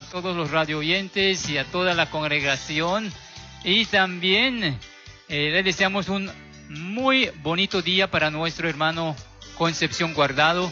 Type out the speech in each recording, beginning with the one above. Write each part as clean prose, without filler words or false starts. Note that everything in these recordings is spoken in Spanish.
todos los radio oyentes y a toda la congregación. Y también les deseamos un muy bonito día para nuestro hermano Concepción Guardado,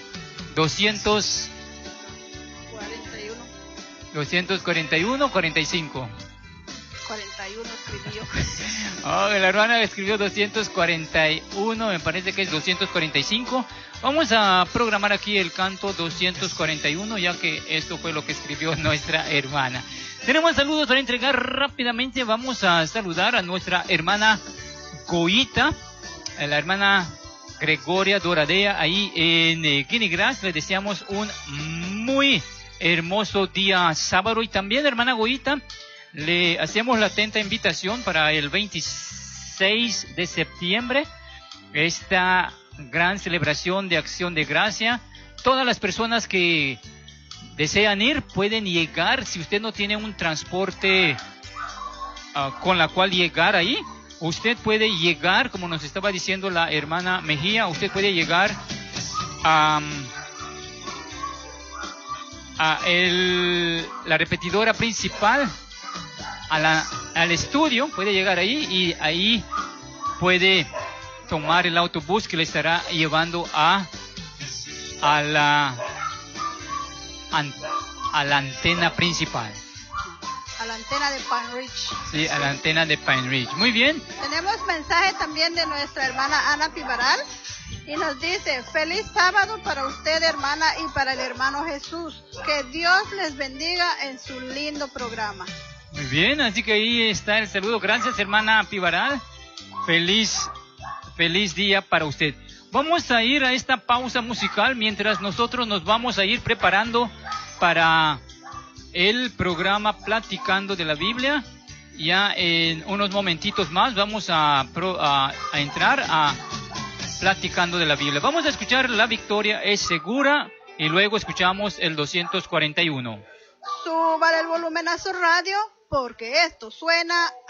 241, 45. 41 escribió. Oh, la hermana escribió 241, me parece que es 245. Vamos a programar aquí el canto 241, ya que esto fue lo que escribió nuestra hermana. Tenemos saludos para entregar rápidamente. Vamos a saludar a nuestra hermana Goita, a la hermana Gregoria Doradea, ahí en Guinegras. Le deseamos un muy hermoso día sábado. Y también, hermana Goita, le hacemos la atenta invitación para el 26 de septiembre, esta gran celebración de Acción de Gracia. Todas las personas que desean ir pueden llegar. Si usted no tiene un transporte con la cual llegar ahí, usted puede llegar, como nos estaba diciendo la hermana Mejía, usted puede llegar a la repetidora principal, al estudio, puede llegar ahí y ahí puede tomar el autobús que le estará llevando a la antena principal. A la antena de Pine Ridge. Sí, a la antena de Pine Ridge. Muy bien. Tenemos mensaje también de nuestra hermana Ana Pivaral y nos dice: feliz sábado para usted, hermana, y para el hermano Jesús. Que Dios les bendiga en su lindo programa. Muy bien, así que ahí está el saludo. Gracias, hermana Pivaral. Feliz día para usted. Vamos a ir a esta pausa musical mientras nosotros nos vamos a ir preparando para el programa Platicando de la Biblia. Ya en unos momentitos más vamos a entrar a Platicando de la Biblia. Vamos a escuchar La Victoria es Segura y luego escuchamos el 241. Súbale el volumen a su radio porque esto suena